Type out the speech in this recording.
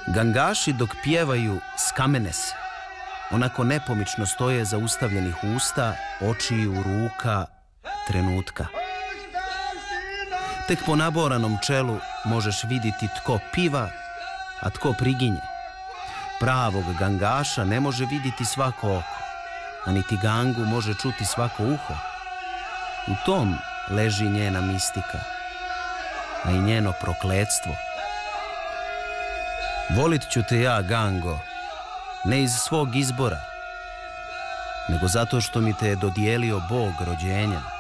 Gangaši dok pjevaju skamene se, onako nepomično stoje zaustavljenih usta, očiju, ruka, trenutka. Tek po naboranom čelu možeš vidjeti tko piva, a tko priginje. Pravog gangaša ne može vidjeti svako oko, a niti gangu može čuti svako uho. U tom leži njena mistika, a i njeno prokletstvo. Volit ću te ja, gango, ne iz svog izbora, nego zato što mi te je dodijelio Bog rođenjem.